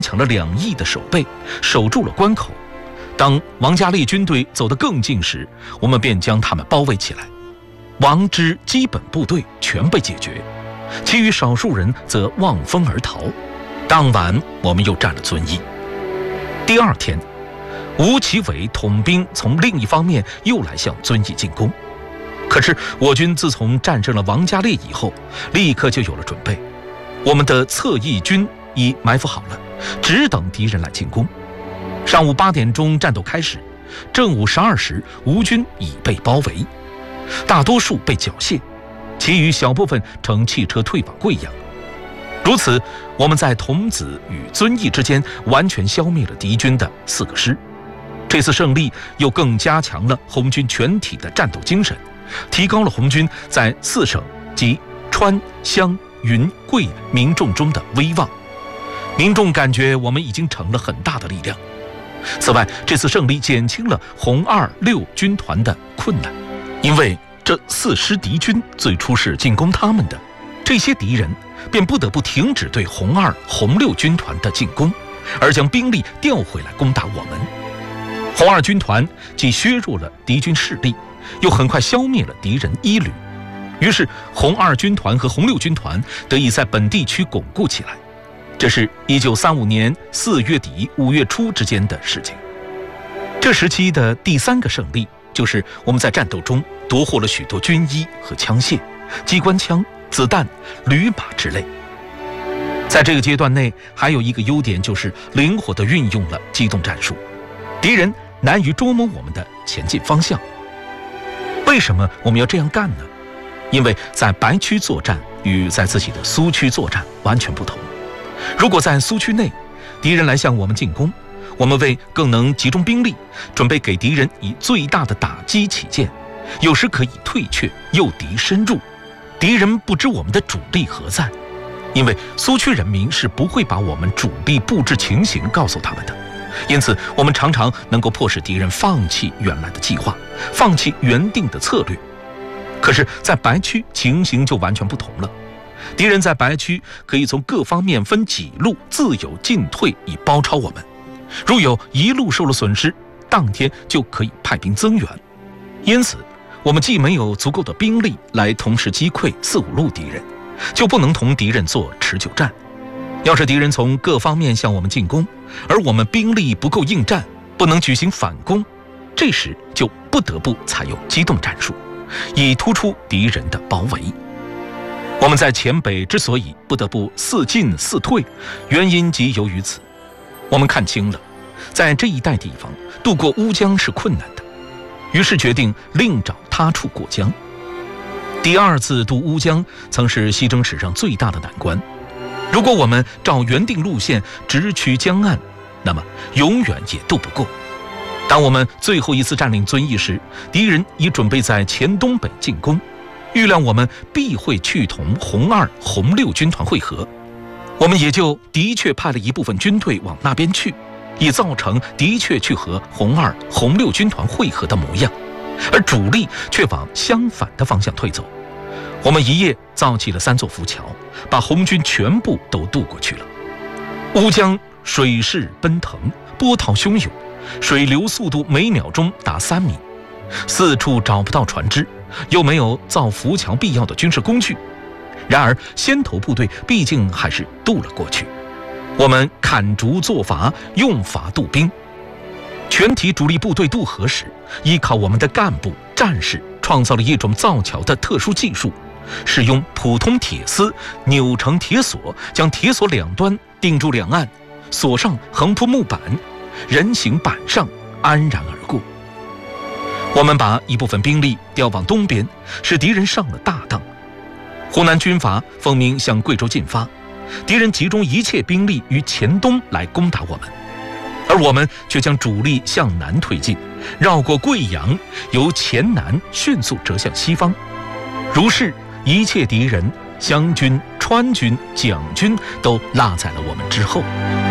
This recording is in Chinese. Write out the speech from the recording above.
强了2翼的守备，守住了关口。当王家烈军队走得更近时，我们便将他们包围起来。王之基本部队全被解决，其余少数人则望风而逃。当晚我们又占了遵义。第2天，吴奇伟统兵从另一方面又来向遵义进攻。可是我军自从战胜了王家烈以后，立刻就有了准备。我们的侧翼军已埋伏好了，只等敌人来进攻。上午8点钟战斗开始，正午12时，吴军已被包围，大多数被缴械，其余小部分乘汽车退往贵阳。如此，我们在桐梓与遵义之间完全消灭了敌军的4个师。这次胜利又更加强了红军全体的战斗精神，提高了红军在4省及川、湘、云、贵民众中的威望。民众感觉我们已经成了很大的力量。此外，这次胜利减轻了红2、6军团的困难，因为这4师敌军最初是进攻他们的，这些敌人便不得不停止对红2、红6军团的进攻，而将兵力调回来攻打我们。红2军团既削弱了敌军势力，又很快消灭了敌人1旅，于是红2军团和红6军团得以在本地区巩固起来。这是1935年4月底5月初之间的事情。这时期的第3个胜利，就是我们在战斗中夺获了许多军衣和枪械、机关枪、子弹、驴马之类。在这个阶段内，还有一个优点，就是灵活地运用了机动战术，敌人难于捉摸我们的前进方向。为什么我们要这样干呢？因为在白区作战与在自己的苏区作战完全不同。如果在苏区内，敌人来向我们进攻，我们为更能集中兵力，准备给敌人以最大的打击起见，有时可以退却，诱敌深入，敌人不知我们的主力何在。因为苏区人民是不会把我们主力布置情形告诉他们的，因此我们常常能够迫使敌人放弃原来的计划，放弃原定的策略。可是在白区情形就完全不同了，敌人在白区可以从各方面分几路自由进退，以包抄我们。如有一路受了损失，当天就可以派兵增援。因此我们既没有足够的兵力来同时击溃4、5路敌人，就不能同敌人做持久战。要是敌人从各方面向我们进攻，而我们兵力不够应战，不能举行反攻，这时就不得不采用机动战术，以突出敌人的包围。我们在黔北之所以不得不4进4退，原因即由于此。我们看清了，在这一带地方渡过乌江是困难的，于是决定另找他处过江。第2次渡乌江曾是西征史上最大的难关。如果我们照原定路线直趋江岸，那么永远也渡不过。当我们最后一次占领遵义时，敌人已准备在黔东北进攻，预料我们必会去同红2、红6军团会合，我们也就的确派了一部分军队往那边去，以造成的确去和红2、红6军团会合的模样，而主力却往相反的方向退走。我们一夜造起了3座浮桥，把红军全部都渡过去了。乌江水势奔腾，波涛汹涌，水流速度每秒钟达3米，四处找不到船只，又没有造浮桥必要的军事工具。然而先头部队毕竟还是渡了过去。我们砍竹做筏，用筏渡兵。全体主力部队渡河时，依靠我们的干部战士创造了一种造桥的特殊技术，使用普通铁丝扭成铁索，将铁索两端钉住两岸，索上横铺木板，人行板上安然而过。我们把一部分兵力调往东边，使敌人上了大当。湖南军阀奉命向贵州进发，敌人集中一切兵力于黔东来攻打我们，而我们却将主力向南推进，绕过贵阳，由黔南迅速折向西方。如是，一切敌人湘军、川军、蒋军都落在了我们之后。